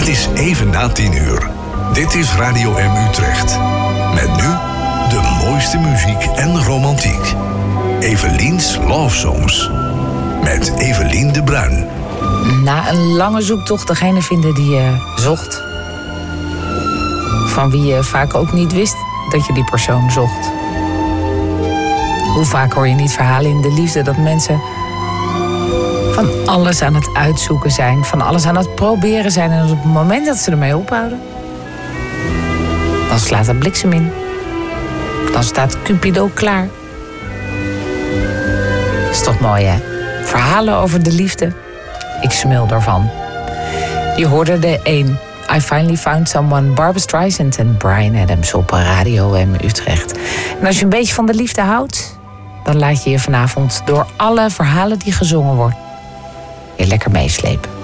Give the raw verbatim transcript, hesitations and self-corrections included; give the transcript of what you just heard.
Het is even na tien uur. Dit is Radio M Utrecht. Met nu de mooiste muziek en romantiek. Evelien's Love Songs. Met Evelien de Bruin. Na een lange zoektocht degene vinden die je zocht. Van wie je vaak ook niet wist dat je die persoon zocht. Hoe vaak hoor je niet verhalen in de liefde dat mensen van alles aan het uitzoeken zijn, van alles aan het proberen zijn, en op het moment dat ze ermee ophouden, dan slaat er bliksem in. Dan staat Cupido klaar. Is toch mooi, hè? Verhalen over de liefde. Ik smul ervan. Je hoorde de één. I Finally Found Someone, Barbra Streisand en Bryan Adams op Radio M Utrecht. En als je een beetje van de liefde houdt, dan laat je je vanavond door alle verhalen die gezongen worden weer lekker meeslepen.